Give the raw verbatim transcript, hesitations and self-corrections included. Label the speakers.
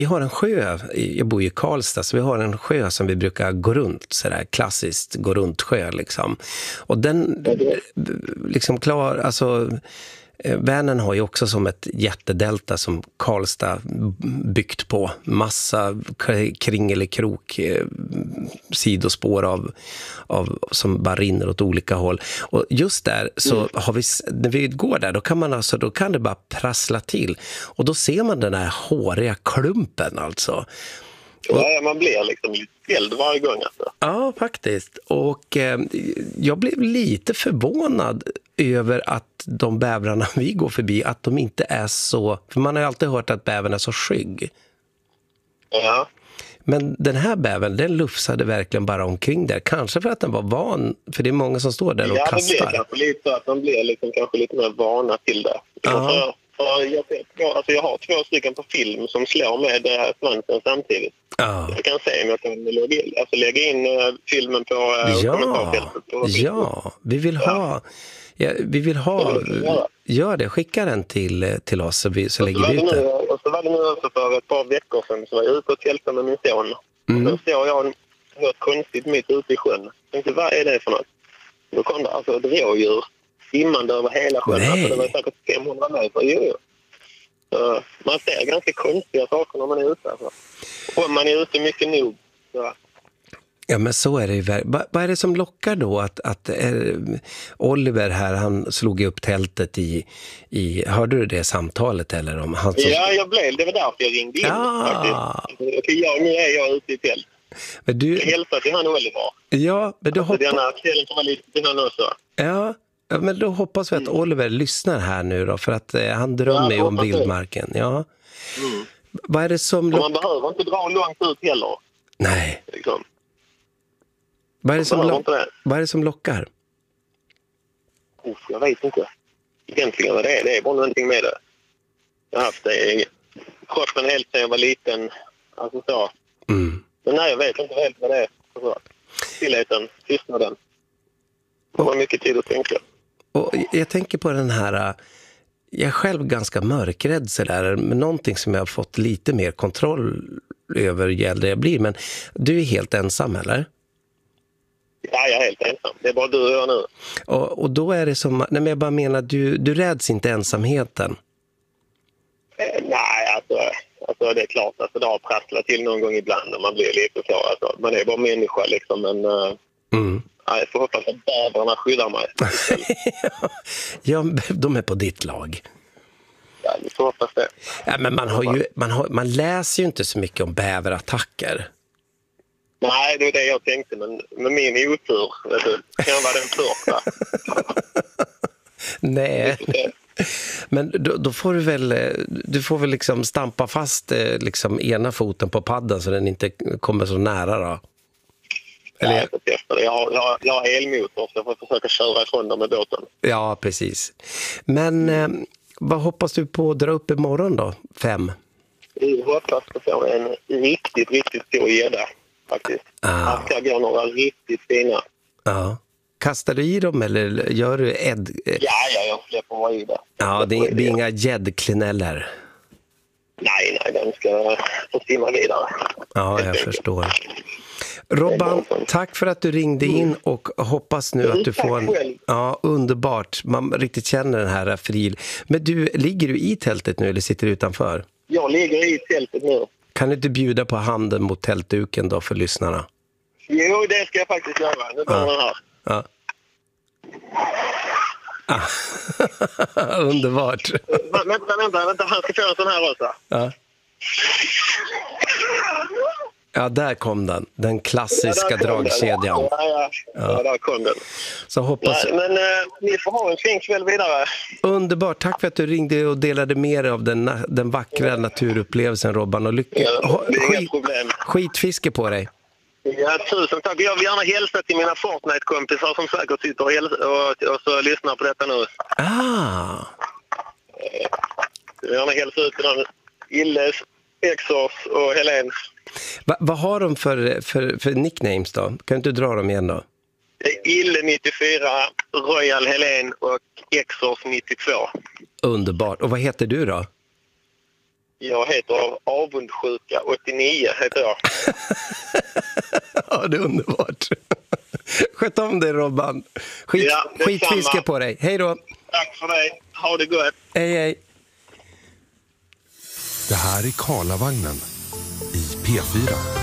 Speaker 1: Vi har en sjö, jag bor i Karlstad, så vi har en sjö som vi brukar gå runt, sådär klassiskt gå runt sjö liksom. Och den liksom klar, alltså Vänern har ju också som ett jättedelta som Karlstad byggt på. Massa kringelikrok sidospår av, av, som bara rinner åt olika håll. Och just där så mm. har vi, när vi går där, då kan man alltså, då kan det bara prassla till. Och då ser man den här håriga klumpen alltså.
Speaker 2: Ja, man blir liksom lite ställd varje gång. Alltså.
Speaker 1: Ja, faktiskt. Och eh, jag blev lite förvånad över att de bävrarna vi går förbi, att de inte är så... För man har ju alltid hört att bävern är så skygg.
Speaker 2: Ja.
Speaker 1: Men den här bävern, den lufsade verkligen bara omkring där. Kanske för att den var van, för det är många som står där och
Speaker 2: ja,
Speaker 1: kastar.
Speaker 2: Ja, det blir kanske lite att de blir liksom, kanske lite mer vana till det.
Speaker 1: Ja.
Speaker 2: För jag, jag, alltså jag har två stycken på film som slår med det här svansen samtidigt.
Speaker 1: Ja.
Speaker 2: Jag kan se om jag kan lägga in, alltså lägga in uh, filmen på uh,
Speaker 1: ja.
Speaker 2: kommentarfältet. På
Speaker 1: ja, vi vill ha... Ja, vi vill ha... Gör det, skicka den till, till oss så, vi, så lägger vi ut det.
Speaker 2: Och så var det nu också för ett par veckor sedan så var jag ute och tältade med min son. Mm. Då såg jag något konstigt mitt ute i sjön. Jag tänkte, vad är det för något? Då kom det alltså ett rådjur simmande över hela sjön. Alltså, det var säkert femhundra meter. Jo, jo. Så man ser ganska konstiga saker när man är ute. Alltså. Och man är ute mycket nog. Så.
Speaker 1: Ja, men så är det ju. Vad va är det som lockar då att, att eh, Oliver här, han slog upp tältet i, i hörde du det samtalet eller om han som...
Speaker 2: Ja, jag blev, det var därför jag ringde in
Speaker 1: ja.
Speaker 2: faktiskt. Okej, ja, nu är jag ute i tält.
Speaker 1: Men du...
Speaker 2: Jag hälsar till han Oliver.
Speaker 1: Ja, men du
Speaker 2: alltså,
Speaker 1: hoppas...
Speaker 2: denna kvällen som var lite till han också.
Speaker 1: Ja, men då hoppas vi att Oliver mm. lyssnar här nu då, för att eh, han drömmer ju ja, om vildmarken. Ja.
Speaker 2: Mm.
Speaker 1: Vad är det som...
Speaker 2: Och man behöver inte dra långt ut heller.
Speaker 1: Nej.
Speaker 2: Liksom.
Speaker 1: Vad är det som, lo-
Speaker 2: det.
Speaker 1: vad är det som lockar?
Speaker 2: Uff, jag vet inte. Egentligen vad det är. Det är bara någonting med det. Jag har haft det i kroppen helt sedan jag var liten. Alltså så.
Speaker 1: Mm.
Speaker 2: Men nej, jag vet inte helt vad det är. Alltså, stillheten, tystnaden. Det var mycket tid att tänka.
Speaker 1: Och jag tänker på den här... Jag är själv ganska mörkrädd så där, men någonting som jag har fått lite mer kontroll över ju äldre jag blir. Men du är helt ensam, eller?
Speaker 2: Ja, jag är helt ensam. Det är bara du och jag nu.
Speaker 1: Och, och då är det som... Nej, men jag bara menar, du, du räds inte ensamheten?
Speaker 2: Eh, nej, alltså, alltså det är klart att alltså, det har prasslat till någon gång ibland när man blir lite så. Alltså, man är bara människa liksom, men... Uh,
Speaker 1: mm.
Speaker 2: ja, jag får hoppas att bävrarna skyddar mig.
Speaker 1: Ja, de är på ditt lag.
Speaker 2: Ja, vi får hoppas det.
Speaker 1: Ja, men man, har ju, man, har, man läser ju inte så mycket om bäverattacker.
Speaker 2: Nej, det är det jag tänkte, men med min otur, vet du, kan vara den första.
Speaker 1: Nej, men då, då får du väl, du får väl liksom stampa fast liksom ena foten på paddan så den inte kommer så nära då.
Speaker 2: Eller? Ja, jag, testar det. Jag, har, jag, har, jag har elmotor så jag får försöka köra ifrån dem med båten.
Speaker 1: Ja, precis. Men eh, vad hoppas du på att dra upp imorgon då? Fem?
Speaker 2: Jag hoppas på få en riktigt, riktigt stor gädda. Faktiskt.
Speaker 1: Ah.
Speaker 2: Här ska gå några riktigt fina.
Speaker 1: Ja. Kastar du i dem eller gör du ed...
Speaker 2: Ja, ja, jag släpper mig i det.
Speaker 1: Ja, det är, det är inga gäddklineller.
Speaker 2: Nej, nej, den ska få simma vidare.
Speaker 1: Ja, jag förstår. Robban, tack för att du ringde in och hoppas nu att du får en... Ja, underbart. Man riktigt känner den här fril. Men du, ligger du i tältet nu eller sitter du utanför?
Speaker 2: Jag ligger i tältet nu.
Speaker 1: Kan du inte bjuda på handen mot tältduken då för lyssnarna?
Speaker 2: Jo, det ska jag faktiskt göra. Nu kommer ja. den här.
Speaker 1: Ja. Ah. Underbart.
Speaker 2: Vänta, vänta, vänta. Han ska få en sån här också.
Speaker 1: Ja. Ja, där kom den. Den klassiska ja, dragkedjan.
Speaker 2: Ja, ja. ja. ja, där kom den.
Speaker 1: Så hoppas...
Speaker 2: Nej, men eh, ni får ha en fin kväll vidare.
Speaker 1: Underbart. Tack för att du ringde och delade med dig av den, den vackra ja. naturupplevelsen, Robban. Och lycka.
Speaker 2: Ja, det är inga problem.
Speaker 1: Skitfiske på dig.
Speaker 2: Ja, tusen tack. Jag vill gärna hälsa till mina Fortnite-kompisar som säkert sitter och, häls- och, och så lyssnar på detta nu.
Speaker 1: Ah.
Speaker 2: Jag vill gärna hälsa ut till dem. Illes, Exors och Helen.
Speaker 1: Va, vad har de för, för, för nicknames då? Kan du inte dra dem igen då?
Speaker 2: Ille nittiofyra, Royal Helen och Exors nittiotvå.
Speaker 1: Underbart. Och vad heter du då?
Speaker 2: Jag heter Avundsjuka åttionio heter jag.
Speaker 1: Ja, det är underbart. Sköt om dig, Robban. Skit,
Speaker 2: ja,
Speaker 1: skitfiske på dig. Hej då.
Speaker 2: Tack för dig. Ha det gott.
Speaker 1: Hej, hej.
Speaker 3: Det här är Karlavagnen i P fyra.